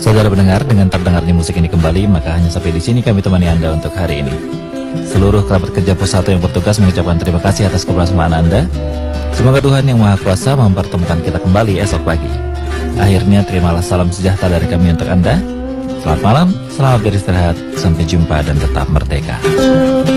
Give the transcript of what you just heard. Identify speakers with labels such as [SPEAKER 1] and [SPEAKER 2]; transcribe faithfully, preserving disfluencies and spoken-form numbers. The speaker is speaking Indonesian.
[SPEAKER 1] Saudara pendengar, dengan terdengarnya musik ini kembali, maka hanya sampai di sini kami temani Anda untuk hari ini. Seluruh kerabat kerja Pos satu yang bertugas mengucapkan terima kasih atas kebersamaan Anda. Semoga Tuhan Yang Maha Kuasa mempertemukan kita kembali esok pagi. Akhirnya terimalah salam sejahtera dari kami untuk Anda. Selamat malam, selamat beristirahat, sampai jumpa dan tetap merdeka.